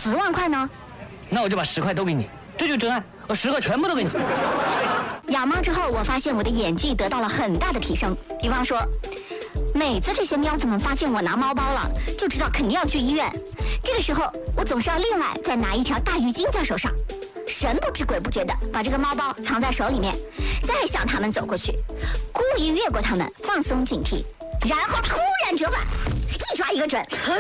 10万块呢？ 那我就把10块都给你，这就真爱，我10个全部都给你。 养猫之后，我发现我的演技得到了很大的提升。比方说，每次这些喵子们发现我拿猫包了，就知道肯定要去医院。这个时候，我总是要另外再拿一条大浴巾在手上，神不知鬼不觉的把这个猫包藏在手里面，再向他们走过去，故意越过他们，放松警惕，然后突然折返，一抓一个准。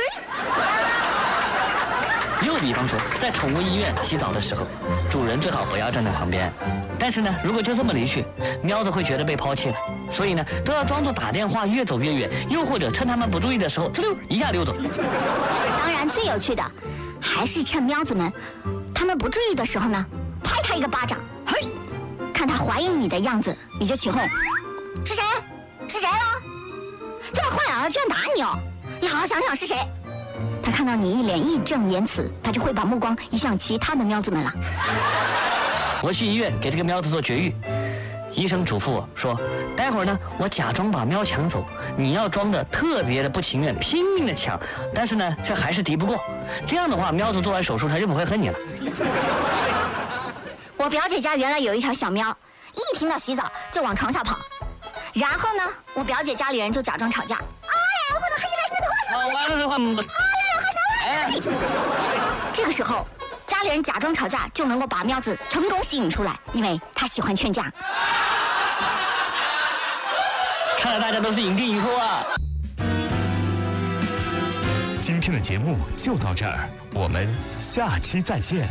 又比方说，在宠物医院洗澡的时候，主人最好不要站在旁边。但是呢，如果就这么离去，喵子会觉得被抛弃了，所以呢，都要装作打电话越走越远，又或者趁他们不注意的时候，呲溜一下溜走。 当然，最有趣的还是趁喵子们他们不注意的时候呢，拍他一个巴掌，嘿，看他怀疑你的样子，你就起哄：是谁？是谁了？这么坏啊，居然打你哦！你好好想想是谁。他看到你一脸义正言辞，他就会把目光移向其他的喵子们了。 我去医院给这个喵子做绝育，医生嘱咐我说，待会儿呢，我假装把喵抢走，你要装的特别的不情愿，拼命的抢，但是呢，这还是敌不过。这样的话，喵子做完手术，他就不会恨你了。 我表姐家原来有一条小喵，一听到洗澡就往床下跑，然后呢，我表姐家里人就假装吵架。这个时候，家里人假装吵架就能够把喵子成功吸引出来，因为他喜欢劝架。 看来大家都是赢定赢错啊！ 今天的节目就到这儿，我们下期再见。